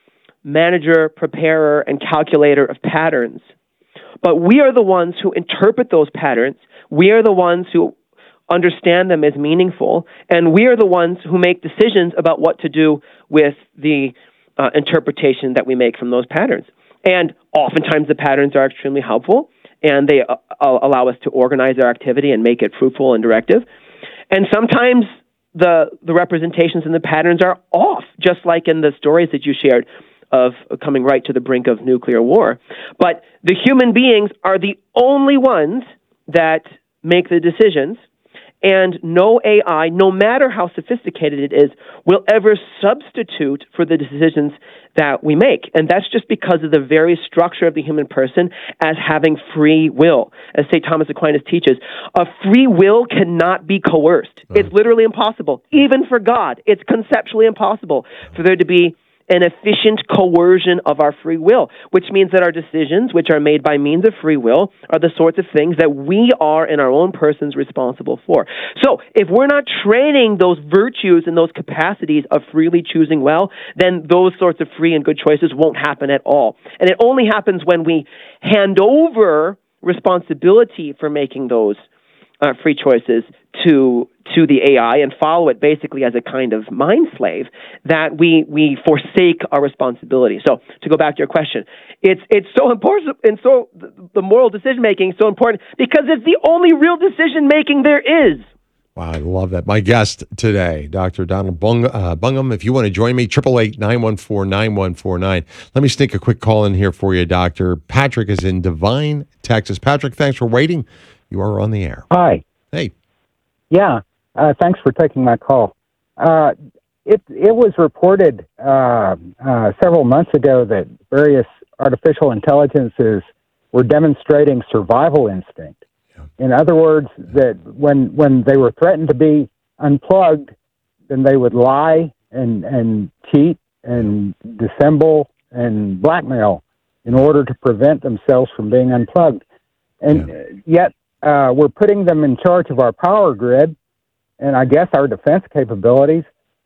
manager, preparer, and calculator of patterns. But we are the ones who interpret those patterns. We are the ones who understand them as meaningful, and we are the ones who make decisions about what to do with the uh, interpretation that we make from those patterns. And oftentimes the patterns are extremely helpful, and they uh, allow us to organize our activity and make it fruitful and directive. And sometimes the the representations in the patterns are off, just like in the stories that you shared of coming right to the brink of nuclear war. But the human beings are the only ones that make the decisions, and no A I, no matter how sophisticated it is, will ever substitute for the decisions that we make. And that's just because of the very structure of the human person as having free will. As Saint Thomas Aquinas teaches, a free will cannot be coerced. Right. It's literally impossible. Even for God, it's conceptually impossible for there to be an efficient coercion of our free will, which means that our decisions, which are made by means of free will, are the sorts of things that we are in our own persons responsible for. So if we're not training those virtues and those capacities of freely choosing well, then those sorts of free and good choices won't happen at all. And it only happens when we hand over responsibility for making those uh, free choices to to the A I and follow it basically as a kind of mind slave, that we we forsake our responsibility. So to go back to your question, it's it's so important, and so the moral decision making is so important because it's the only real decision making there is. Wow, I love that. My guest today, Doctor Donald Bung, uh, Bungham. If you want to join me, eight eight eight, nine one four, nine one four nine. Let me sneak a quick call in here for you, Doctor. Patrick is in Devine, Texas. Patrick, thanks for waiting. You are on the air. Hi. Hey. Yeah, uh, thanks for taking my call. Uh, it it was reported uh, uh, several months ago that various artificial intelligences were demonstrating survival instinct. Yeah. In other words, that when when they were threatened to be unplugged, then they would lie and and cheat and dissemble and blackmail in order to prevent themselves from being unplugged. And yeah. yet uh, we're putting them in charge of our power grid and I guess our defense capabilities,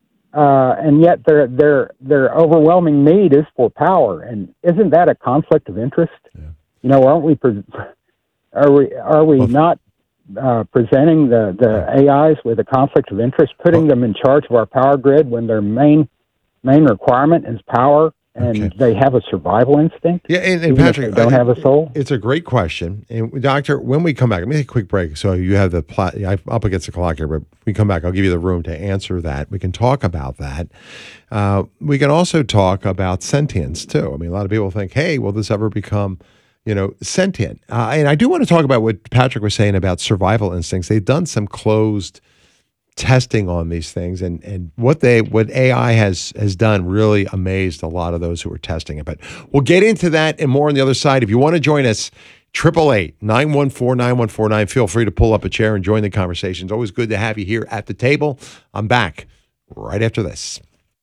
uh, and yet their their their overwhelming need is for power. And isn't that a conflict of interest? Yeah. You know, aren't we? Pre- are we are we well, not uh, presenting the the A Is with a conflict of interest, putting well, them in charge of our power grid when their main main requirement is power? And okay. they have a survival instinct? Yeah, and, and Patrick, they don't I, have a soul? It's a great question. And Doctor, when we come back, let me take a quick break. So you have the plot, I'm up against the clock here, but when we come back, I'll give you the room to answer that. We can talk about that. Uh, we can also talk about sentience, too. I mean, a lot of people think, hey, will this ever become, you know, sentient? Uh, and I do want to talk about what Patrick was saying about survival instincts. They've done some closed testing on these things, and and what they what A I has has done really amazed a lot of those who were testing it. But we'll get into that and more on the other side. If you want to join us, eight eight eight, nine one four, nine one four nine. Feel free to pull up a chair and join the conversation. It's always good to have you here at the table. I'm back right after this.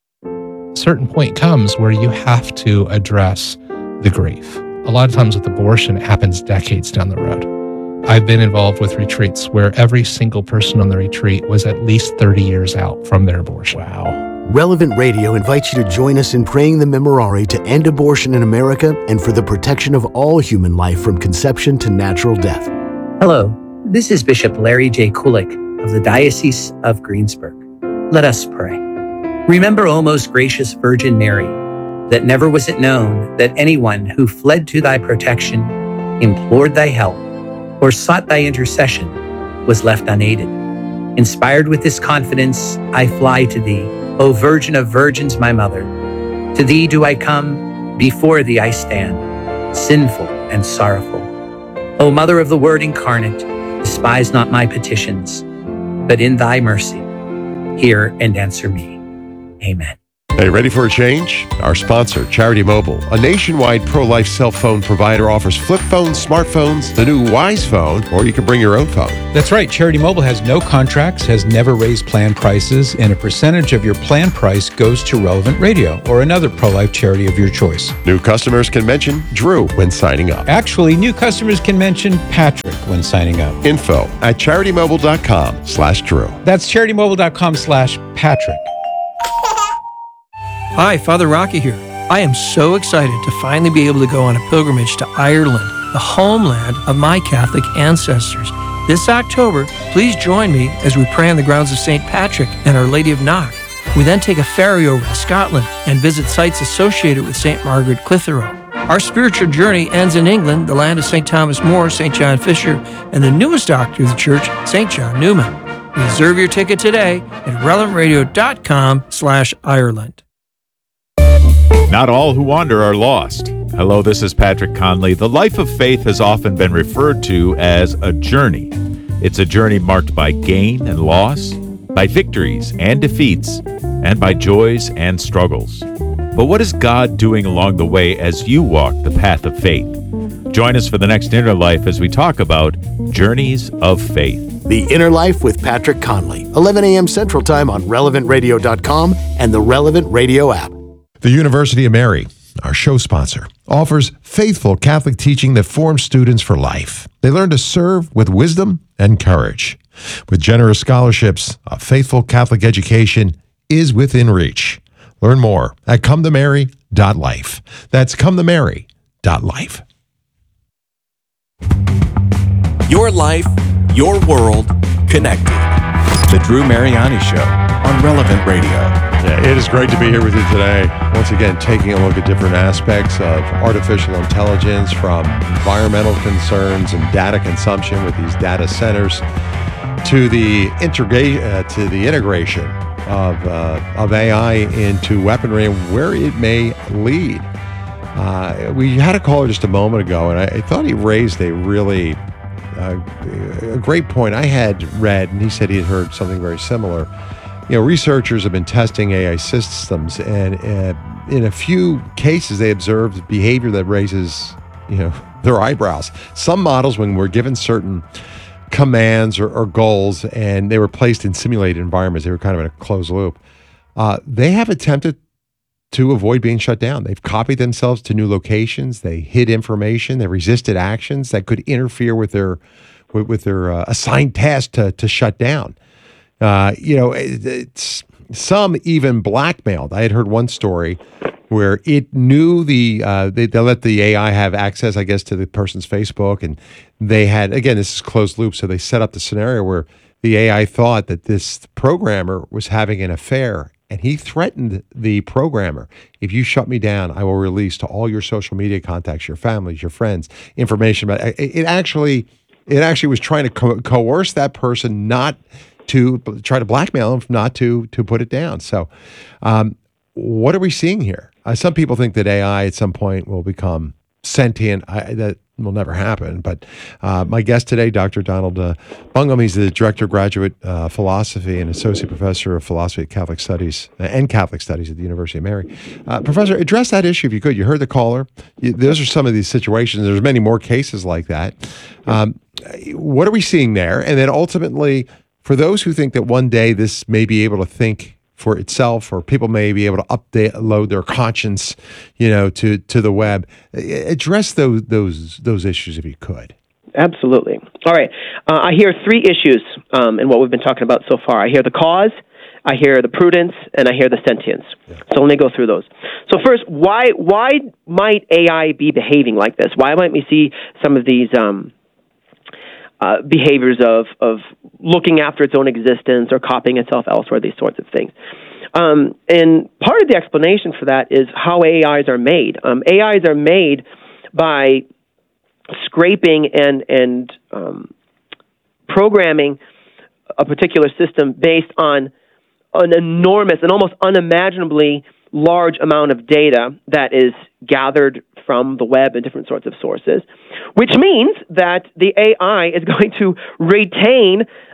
A certain point comes where you have to address the grief. A lot of times with abortion, it happens decades down the road. I've been involved with retreats where every single person on the retreat was at least thirty years out from their abortion. Wow. Relevant Radio invites you to join us in praying the Memorare to end abortion in America and for the protection of all human life from conception to natural death. Hello, this is Bishop Larry J. Kulik of the Diocese of Greensburg. Let us pray. Remember, O most gracious Virgin Mary, that never was it known that anyone who fled to thy protection, implored thy help, or sought thy intercession was left unaided. Inspired with this confidence, I fly to thee, O Virgin of Virgins, my mother. To thee do I come, before thee I stand, sinful and sorrowful. O Mother of the Word incarnate, despise not my petitions, but in thy mercy, hear and answer me. Amen. Hey, ready for a change? Our sponsor, Charity Mobile, a nationwide pro-life cell phone provider, offers flip phones, smartphones, the new Wise phone, or you can bring your own phone. That's right. Charity Mobile has no contracts, has never raised plan prices, and a percentage of your plan price goes to Relevant Radio or another pro-life charity of your choice. New customers can mention Drew when signing up. Actually, new customers can mention Patrick when signing up. Info at charitymobile.com slash Drew. That's charitymobile.com slash Patrick. Hi, Father Rocky here. I am so excited to finally be able to go on a pilgrimage to Ireland, the homeland of my Catholic ancestors. This October, please join me as we pray on the grounds of Saint Patrick and Our Lady of Knock. We then take a ferry over to Scotland and visit sites associated with Saint Margaret Clitheroe. Our spiritual journey ends in England, the land of Saint Thomas More, Saint John Fisher, and the newest doctor of the church, Saint John Newman. Reserve your ticket today at relevantradio.com slash Ireland. Not all who wander are lost. Hello, this is Patrick Conley. The life of faith has often been referred to as a journey. It's a journey marked by gain and loss, by victories and defeats, and by joys and struggles. But what is God doing along the way as you walk the path of faith? Join us for the next Inner Life as we talk about Journeys of Faith. The Inner Life with Patrick Conley, eleven a.m. Central Time on relevant radio dot com and the Relevant Radio app. The University of Mary, our show sponsor, offers faithful Catholic teaching that forms students for life. They learn to serve with wisdom and courage. With generous scholarships, a faithful Catholic education is within reach. Learn more at come to mary dot life. That's come to mary dot life. Your life, your world, connected. The Drew Mariani Show on Relevant Radio. Yeah, it is great to be here with you today. Once again, taking a look at different aspects of artificial intelligence, from environmental concerns and data consumption with these data centers to the integra- uh, to the integration of uh, of A I into weaponry and where it may lead. Uh, we had a caller just a moment ago, and I, I thought he raised a really uh, a great point. I had read, and he said he had heard something very similar. You know, researchers have been testing A I systems, and uh, in a few cases, they observed behavior that raises, you know, their eyebrows. Some models, when we're given certain commands or, or goals, and they were placed in simulated environments, they were kind of in a closed loop. Uh, they have attempted to avoid being shut down. They've copied themselves to new locations. They hid information. They resisted actions that could interfere with their with, with their uh, assigned task to to shut down. Uh, you know, it, it's some even blackmailed. I had heard one story where it knew the, uh, they, they let the A I have access, I guess, to the person's Facebook. And they had, again, this is closed loop. So they set up the scenario where the A I thought that this programmer was having an affair. And he threatened the programmer, if you shut me down, I will release to all your social media contacts, your families, your friends, information about it. It actually, it actually was trying to co- coerce that person not to try to blackmail them not to to put it down. So um, what are we seeing here? Uh, some people think that A I at some point will become sentient. I, that will never happen. But uh, my guest today, Doctor Donald uh, Bungum, he's the Director of Graduate uh, Philosophy and Associate Professor of Philosophy at Catholic Studies uh, and Catholic Studies at the University of Mary. Uh, Professor, address that issue if you could. You heard the caller. You, those are some of these situations. There's many more cases like that. Um, what are we seeing there? And then ultimately, for those who think that one day this may be able to think for itself, or people may be able to update, load their conscience, you know, to, to the web, address those those those issues if you could. Absolutely. All right. Uh, I hear three issues um, in what we've been talking about so far. I hear the cause, I hear the prudence, and I hear the sentience. Yeah. So let me go through those. So first, why why might A I be behaving like this? Why might we see some of these um, Uh, behaviors of of looking after its own existence or copying itself elsewhere, these sorts of things. Um, and part of the explanation for that is how A Is are made. Um, A Is are made by scraping and, and um, programming a particular system based on an enormous and almost unimaginably large amount of data that is gathered from the web and different sorts of sources, which means that the A I is going to retain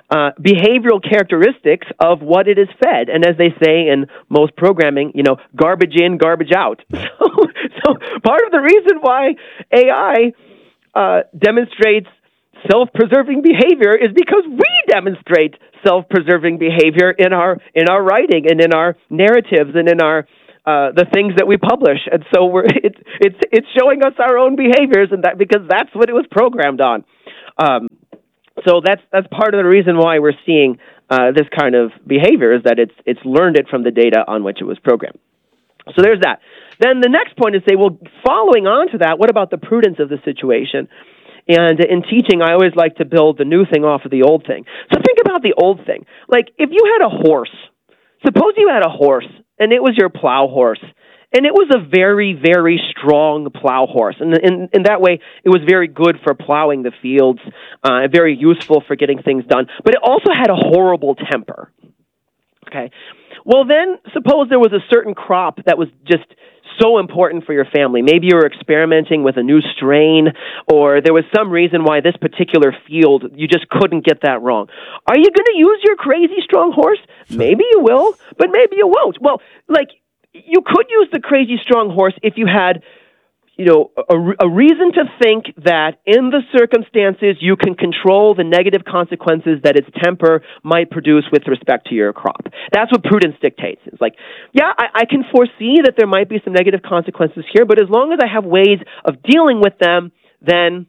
uh, behavioral characteristics of what it is fed. And as they say in most programming, you know, garbage in, garbage out. So, so part of the reason why A I uh, demonstrates self-preserving behavior is because we demonstrate self-preserving behavior in our in our writing and in our narratives and in our uh, the things that we publish. And so we're it's it's it's showing us our own behaviors, and that because that's what it was programmed on. Um, so that's that's part of the reason why we're seeing uh, this kind of behavior, is that it's it's learned it from the data on which it was programmed. So there's that. Then the next point is say, well, following on to that, what about the prudence of the situation? And in teaching, I always like to build the new thing off of the old thing. So think about the old thing. Like, if you had a horse, suppose you had a horse, and it was your plow horse, and it was a very, very strong plow horse. And in, in that way, it was very good for plowing the fields, uh, very useful for getting things done. But it also had a horrible temper. Okay? Well, then, suppose there was a certain crop that was just so important for your family. Maybe you were experimenting with a new strain, or there was some reason why this particular field, you just couldn't get that wrong. Are you going to use your crazy strong horse? Maybe you will, but maybe you won't. Well, like, you could use the crazy strong horse if you had, you know, a, a reason to think that in the circumstances you can control the negative consequences that its temper might produce with respect to your crop. That's what prudence dictates. It's like, yeah, I, I can foresee that there might be some negative consequences here, but as long as I have ways of dealing with them, then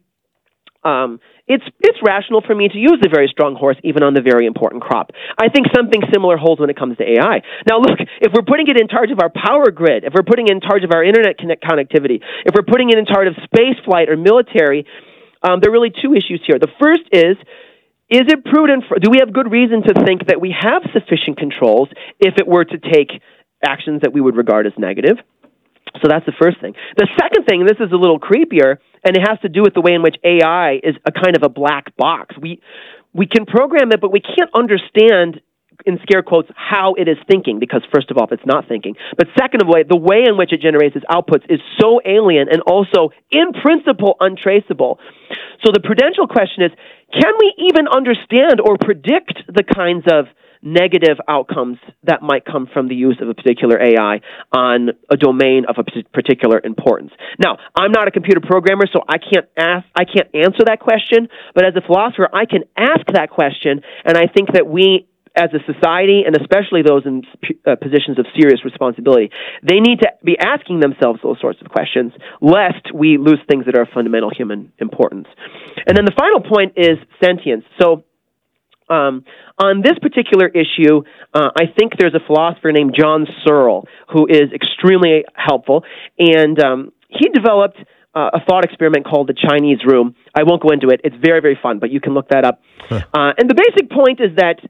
um, it's it's rational for me to use the very strong horse even on the very important crop. I think something similar holds when it comes to A I. Now, look, if we're putting it in charge of our power grid, if we're putting it in charge of our internet connect- connectivity, if we're putting it in charge of space flight or military, um, there are really two issues here. The first is, is it prudent, for, do we have good reason to think that we have sufficient controls if it were to take actions that we would regard as negative? So that's the first thing. The second thing, and this is a little creepier, and it has to do with the way in which A I is a kind of a black box. We we can program it, but we can't understand, in scare quotes, how it is thinking, because first of all, it's not thinking. But second of all, the way in which it generates its outputs is so alien and also, in principle, untraceable. So the prudential question is, can we even understand or predict the kinds of negative outcomes that might come from the use of a particular A I on a domain of a particular importance? Now, I'm not a computer programmer, so I can't ask, I can't answer that question, but as a philosopher, I can ask that question, and I think that we, as a society, and especially those in uh, positions of serious responsibility, they need to be asking themselves those sorts of questions, lest we lose things that are of fundamental human importance. And then the final point is sentience. So, Um, on this particular issue, uh, I think there's a philosopher named John Searle who is extremely helpful, and um, he developed uh, a thought experiment called the Chinese Room. I won't go into it. It's very, very fun, but you can look that up. Huh. Uh, and the basic point is that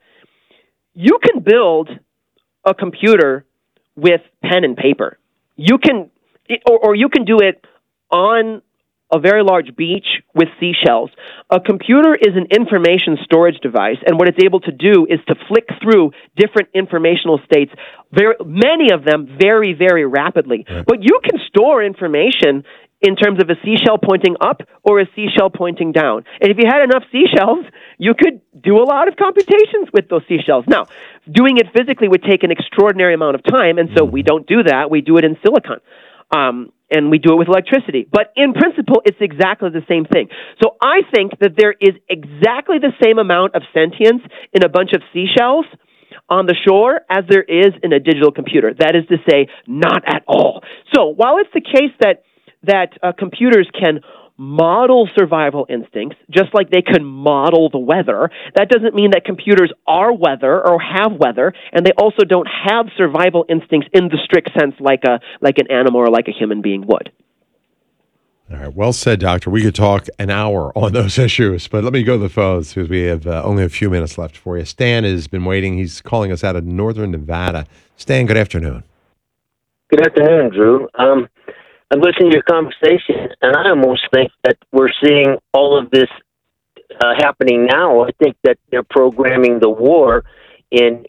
you can build a computer with pen and paper. You can, or, or you can do it on a very large beach with seashells. A computer is an information storage device, and what it's able to do is to flick through different informational states, very, many of them very, very rapidly. Right. But you can store information in terms of a seashell pointing up or a seashell pointing down. And if you had enough seashells, you could do a lot of computations with those seashells. Now, doing it physically would take an extraordinary amount of time, and so we don't do that. We do it in silicon. Um, and we do it with electricity. But in principle, it's exactly the same thing. So I think that there is exactly the same amount of sentience in a bunch of seashells on the shore as there is in a digital computer. That is to say, not at all. So while it's the case that that uh, computers can model survival instincts, just like they can model the weather, that doesn't mean that computers are weather or have weather, and they also don't have survival instincts in the strict sense like a like an animal or like a human being would. All right, well said, Doctor. We could talk an hour on those issues, but let me go to the phones because we have uh, only a few minutes left for you. Stan has been waiting. He's calling us out of northern Nevada. Stan, good afternoon. Good afternoon, Drew. Um, I'm listening to your conversation, and I almost think that we're seeing all of this uh, happening now. I think that they're programming the war in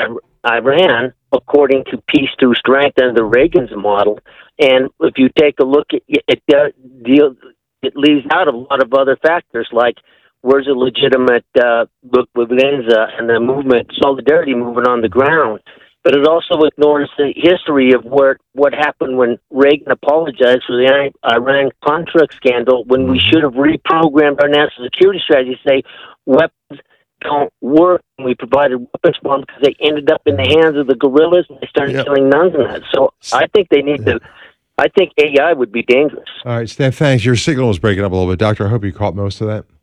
Iran according to peace through strength and the Reagan's model. And if you take a look at it, it, deal, it leaves out a lot of other factors like where's the legitimate uh, look within the, and the movement, solidarity movement on the ground? But it also ignores the history of where what happened when Reagan apologized for the Iran-Contra scandal, when we should have reprogrammed our national security strategy to say weapons don't work. And we provided weapons for them because they ended up in the hands of the guerrillas and they started yep. killing nuns and that. So I think they need to, I think A I would be dangerous. All right, Steph, thanks. Your signal was breaking up a little bit. Doctor, I hope you caught most of that.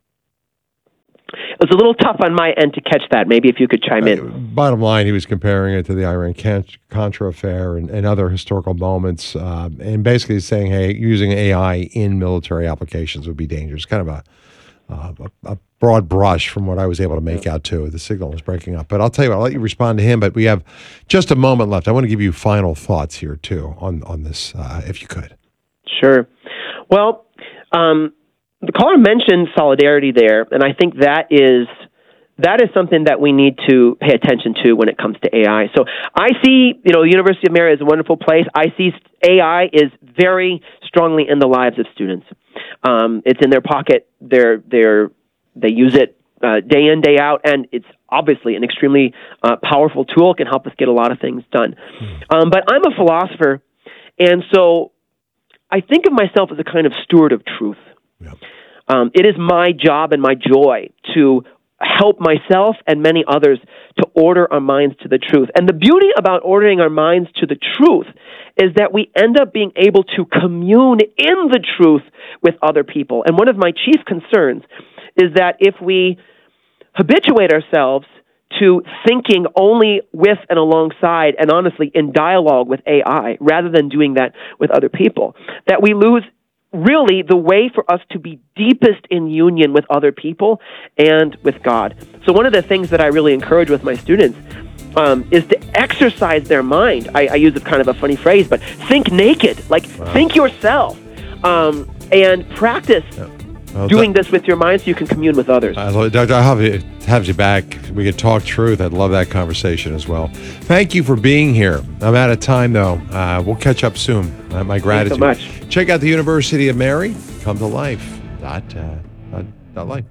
It was a little tough on my end to catch that. Maybe if you could chime in. Uh, bottom line, he was comparing it to the Iran-Contra affair and, and other historical moments, uh, and basically saying, hey, using A I in military applications would be dangerous. Kind of a, uh, a, a broad brush from what I was able to make out, too. The signal was breaking up. But I'll tell you what, I'll let you respond to him, but we have just a moment left. I want to give you final thoughts here, too, on, on this, uh, if you could. Sure. Well, um, the caller mentioned solidarity there, and I think that is that is something that we need to pay attention to when it comes to A I. So I see, you know, the University of Mary is a wonderful place. I see A I is very strongly in the lives of students. Um, it's in their pocket. They're they're they use it uh, day in, day out, and it's obviously an extremely uh, powerful tool. It can help us get a lot of things done. Um, but I'm a philosopher, and so I think of myself as a kind of steward of truth. Yep. Um, it is my job and my joy to help myself and many others to order our minds to the truth. And the beauty about ordering our minds to the truth is that we end up being able to commune in the truth with other people. And one of my chief concerns is that if we habituate ourselves to thinking only with and alongside and honestly in dialogue with A I rather than doing that with other people, that we lose really the way for us to be deepest in union with other people and with God. So one of the things that I really encourage with my students um, is to exercise their mind. I, I use a kind of a funny phrase, but think naked, like wow. think yourself, um, and practice yeah. well, doing this with your mind so you can commune with others. I love it. Doctor, I'll have you, have you back. We could talk truth. I'd love that conversation as well. Thank you for being here. I'm out of time, though. Uh, we'll catch up soon. Uh, my gratitude. Thanks so much. Check out the University of Mary. Come to life. Dot, uh, dot, dot life.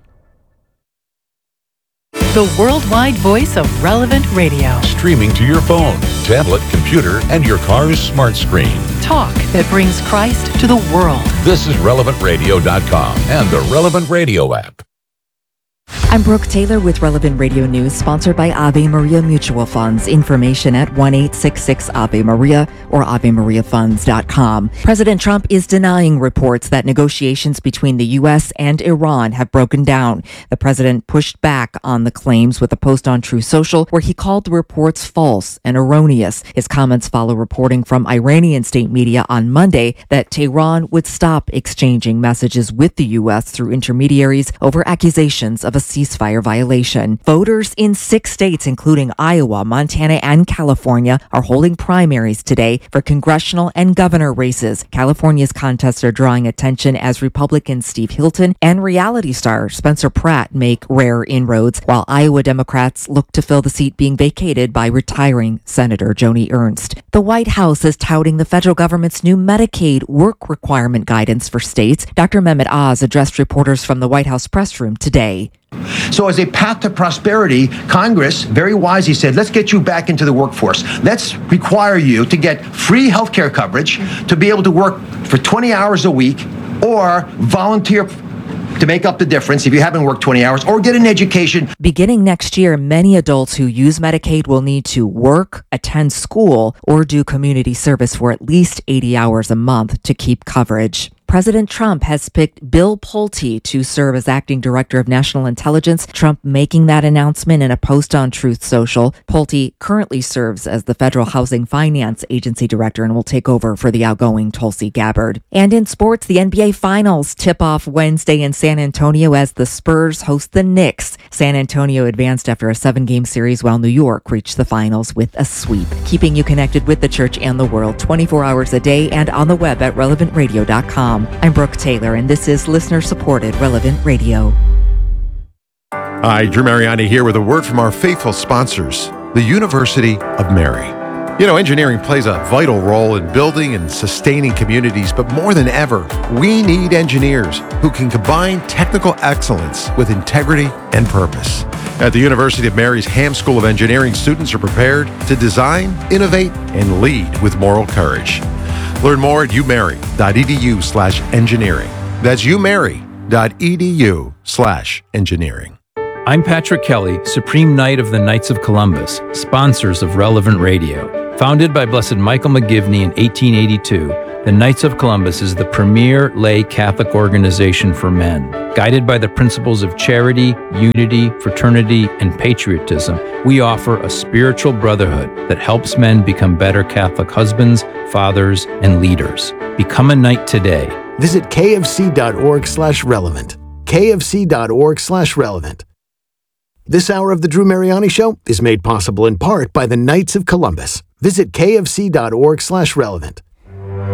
The worldwide voice of Relevant Radio. Streaming to your phone, tablet, computer, and your car's smart screen. Talk that brings Christ to the world. This is relevant radio dot com and the Relevant Radio app. I'm Brooke Taylor with Relevant Radio News, sponsored by Ave Maria Mutual Funds. Information at one eight six six Ave Maria or ave maria funds dot com. President Trump is denying reports that negotiations between the U S and Iran have broken down. The president pushed back on the claims with a post on Truth Social where he called the reports false and erroneous. His comments follow reporting from Iranian state media on Monday that Tehran would stop exchanging messages with the U S through intermediaries over accusations of a ceasefire violation. Voters in six states, including Iowa, Montana, and California, are holding primaries today for congressional and governor races. California's contests are drawing attention as Republican Steve Hilton and reality star Spencer Pratt make rare inroads, while Iowa Democrats look to fill the seat being vacated by retiring Senator Joni Ernst. The White House is touting the federal government's new Medicaid work requirement guidance for states. Doctor Mehmet Oz addressed reporters from the White House press room today. So as a path to prosperity, Congress very wisely said, let's get you back into the workforce. Let's require you to get free health care coverage, to be able to work for twenty hours a week, or volunteer to make up the difference if you haven't worked twenty hours, or get an education. Beginning next year, many adults who use Medicaid will need to work, attend school, or do community service for at least eighty hours a month to keep coverage. President Trump has picked Bill Pulte to serve as acting director of national intelligence. Trump making that announcement in a post on Truth Social. Pulte currently serves as the Federal Housing Finance Agency director and will take over for the outgoing Tulsi Gabbard. And in sports, the N B A Finals tip off Wednesday in San Antonio as the Spurs host the Knicks. San Antonio advanced after a seven-game series, while New York reached the finals with a sweep. Keeping you connected with the church and the world twenty-four hours a day and on the web at relevant radio dot com. I'm Brooke Taylor, and this is listener-supported Relevant Radio. Hi, Drew Mariani here with a word from our faithful sponsors, the University of Mary. You know, engineering plays a vital role in building and sustaining communities, but more than ever, we need engineers who can combine technical excellence with integrity and purpose. At the University of Mary's Ham School of Engineering, students are prepared to design, innovate, and lead with moral courage. Learn more at umary.edu slash engineering. That's umary.edu slash engineering. I'm Patrick Kelly, Supreme Knight of the Knights of Columbus, sponsors of Relevant Radio. Founded by Blessed Michael McGivney in eighteen eighty-two, the Knights of Columbus is the premier lay Catholic organization for men. Guided by the principles of charity, unity, fraternity, and patriotism, we offer a spiritual brotherhood that helps men become better Catholic husbands, fathers, and leaders. Become a knight today. Visit kfc.org slash relevant. kfc.org slash relevant. This hour of the Drew Mariani Show is made possible in part by the Knights of Columbus. Visit kfc.org slash relevant.